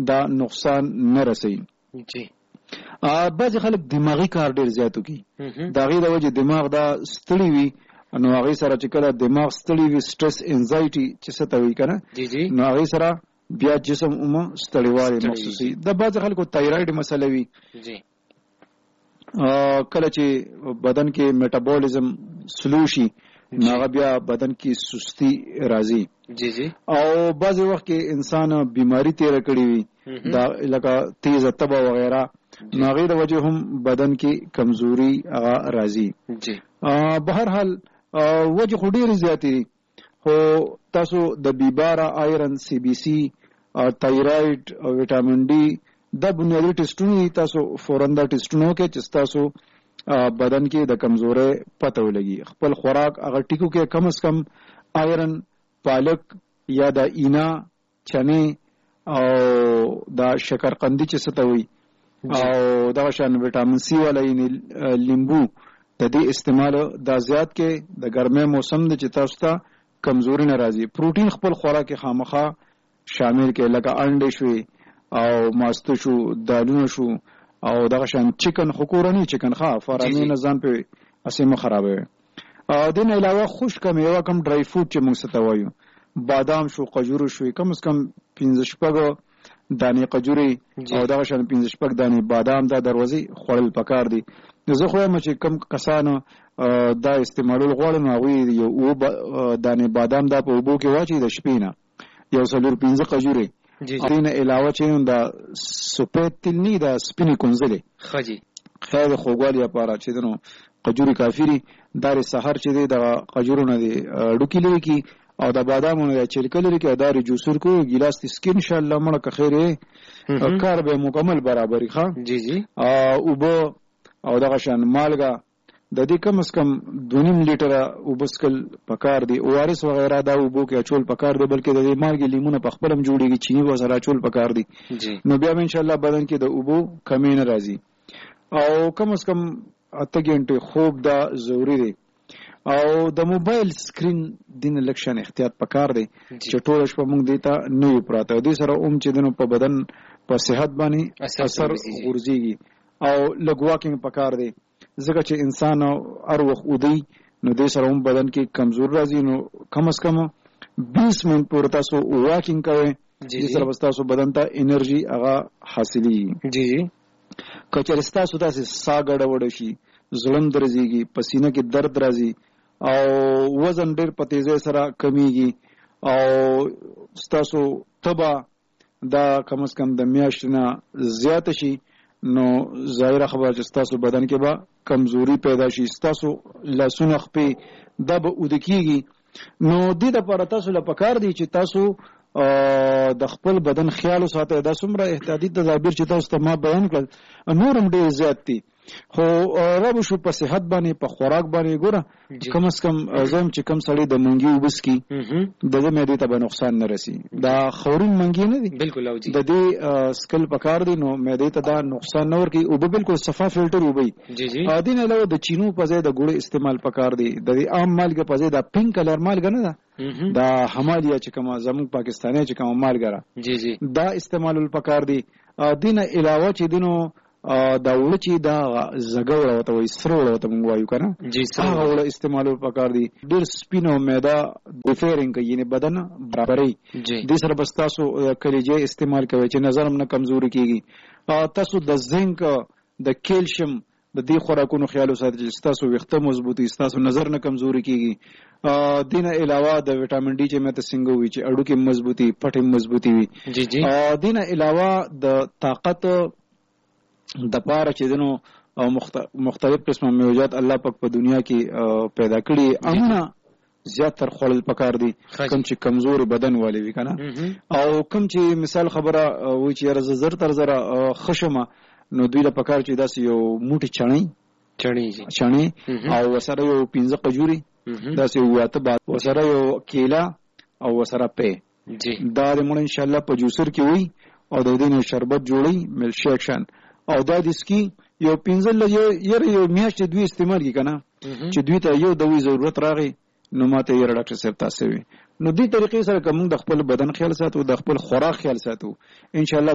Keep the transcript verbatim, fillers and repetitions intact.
دا نقصان نه رسي. جی بعضې خلک دماغي کار ډېر زیات وکړي، د هغې د وجې دماغ دا ستړي وي، نو هغې سره چې کله دماغ ستړي وي سټرس انزایټي چې څه ته وایي که نه، نو هغې سره بیا جسم هم ستړیوالی محسوسوي. د بعضې خلکو تایراید مسله وي، کله چې بدن کې میټابولیزم سلو شي نو هغه بیا بدن کې سستی راځي. جی جی او بعضې وخت کې انسان بیماری تیره کړې وي، دا لکه تیزه تبه وغیره، نو هغې د وجې هم بدن کې کمزوري هغه راځي. جی بهرحال وجې خو ډېرې زیاتې دي، خو تاسو د بیباره، آیرن، سی بی سی، تایراید او ویټامین ډي دا بنیادي ټسټونه دي. تاسو فوراً دا ټسټونه وکړئ چې ستاسو بدن کې د کمزورۍ پته ولګي. خپل خوراک هغه ټیکو کې کم از کم آیرن، پالک یا د اینا، چنې او دا شکرقندي چې څه ته وایي، او دغه شان ویټامین سی والا یعنې لیمبو د دې استعمال دا زیات کې. د ګرمۍ موسم دی چې تاسو ته کمزوري نه راځي. پروټین خپل خوراک کې خامخا شامل کې، لکه انډې شوې او ماسته شو، دالونه شو، او دغه شان چکن، خو کورني چکن ښه فارمي نه ځان پې هسې مه خرابوئ. دې نه علاوه خشکه میوه کم ډرای فروټ چې موږ څه ته وایو، بادام شو، قجورو شوې، کم از کم پنځه شپږ دانې قجورې او دغه شان پنځه شپږ دانې بادام دا دروازې خوړل پکار دي. زه خو وایم چې کم کسانو دا استعمالول غواړي نو هغوی یو اووه دانې بادام دا په اوبو کې واچوي د شپې نه، یو څلور پنځه قجورې، دې نه علاوه چې دا سپید تیل نه دا سپینې کونځلې خیر د خوږوالي لپاره چې دی نو قجورې کافي دي. دا سحر چې دی د قجورو نه دی ډوکي لرې کړي او د بادامو نه چلکه لرې کړي او دا رې جوسور کړو ګیلاس تسکي انشاءالله مړه که خیر یې کار به مکمل برابري. ښه جی جی اوبه او دغه شان مالګه د دې کم از کم دوه نیم لیټره اوبه څښل پکار دي. او آر اس وغیره دا اوبو کې اچول پکار دي، بلکې د دې مالګې لیمونه په خپل هم جوړېږي، چیني به سره اچول پکار دي. نو بیا به انشاءالله بدن کې د اوبو کمی نه راځي. او کم از کم اته ګنټې خوب دا ضروري دی. او د موبایل سکرین دین لږ شان احتیاط پکار دی چې ټوله شپه موږ دې ته نه یو پراته. دې سره هم چې دی نو په بدن په صحت باندې اثر غورځېږي. او لږ واکینګ پکار دی، ځکه چې انسان هر وخت ودی نو دې سره هم بدن کې کمزور راځي. نو کم از کم بیس منټ پورې تاسو واکینګ کوئ، دې سره به ستاسو بدن ته انرژي هغه حاصلېږي. جی جی که چېرې ستاسو داسې ساه ګډوډه شي، زړه درزېږي، په سینه کې درد راځي او وزن ډېر په تیزۍ سره کمیږي او ستاسو تبه دا کم از کم د میاشتې نه زیاته شي، نو ظاهره خبره چې ستاسو بدن کې به کمزوري پیدا شي، ستاسو لاسونه خپې دا به اوده کېږي. نو دې دپاره تاسو له پکار دی چې تاسو د خپل بدن خیال وساتئ. دا څومره احتیاطي تدابیر چې تاسو ته ما بیان کړل نور هم ډېر زیات دي، خو رابو شو په صحت باندې، په خوراک باندې. ګوره کم از کم زم چې کم سړی د منګي اوبه څکي د ده معدې ته به نقصان نه رسي. دا خورون منګي نه دي، بالکل د دې سکل پکار دي، نو معدې ته دا نقصان نه ورکوي. اوبه بالکل صفا فلټر اوبه وي. دې نه علاوه د چینو په ځای د ګوړې استعمال پکار دی. د دې عام مالګه په ځای دا پینک کلر مالګه نه ده، دا همالیا چې کومه زموږ پاکستاني چې کومه مالګه ده دا استعمالول پکار دی. دې نه علاوه چې دینو دا وړه چې دا زګه وړه ورته وایي، سره وړه ورته موږ وایو که نه، هغه وړه استعمالول پکار دي. ډېر سپین او معده ریپیرینګ کوي، یعنې بدن برابروي. دې سره به ستاسو کلیجې استعمال کوئ چې نظر هم نه کمزوري کېږي. تاسو د زنک، د کیلشیم د دې خوراکونو خیال وساتئ چې ستاسو ویښته مضبوطي، ستاسو نظر نه کمزوري کېږي. دې نه علاوه د ویټامین ډي چې مې ته څنګه ووي چې اډوکې مضبوطي، پټې مضبوطي وي. دې نه علاوه د طاقت د پاره چې دنو مختلف قسمه میوجات الله پاک په دنیا کې پیدا کړي، امونه زیات تر خوړل پکار دي، کم چې کمزور بدن والی وي کنه. او کم چې مثال خبره وي چې یاره زر تر زره خشمه، نو دوی له پکار چې داسې یو موټی چڼۍ چڼۍ چڼۍ او وسره یو پنځه قجوري، داسې واته بعد وسره یو کیله او وسره پې، دا د مړ ان شاء الله په جوسر کې وي او د دې نه شربت جوړي مل شیک شان. او دا د سکی یو پنځه یو یو میاشت دوی استعمال کی کنه چې دوی ته یو دوی ضرورت راغی، نو ماته یې ډاکټر صاحب تاسو وي. نو دې طریقې سره کوم د خپل بدن خیال ساتو، د خپل خوراک خیال ساتو، ان شاء الله